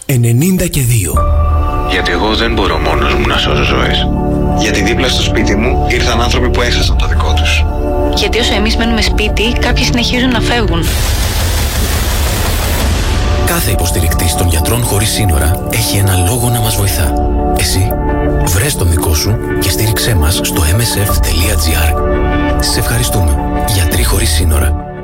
92. Γιατί εγώ δεν μπορώ μόνος μου να σώζω ζωές. Γιατί δίπλα στο σπίτι μου ήρθαν άνθρωποι που έχασαν το δικό τους. Γιατί όσο εμείς μένουμε σπίτι, κάποιοι συνεχίζουν να φεύγουν. Κάθε υποστηρικτής των Γιατρών Χωρίς Σύνορα έχει ένα λόγο να μας βοηθά. Εσύ, βρες τον δικό σου και στήριξέ μας στο msf.gr. Σε ευχαριστούμε. Γιατροί Χωρίς Σύνορα.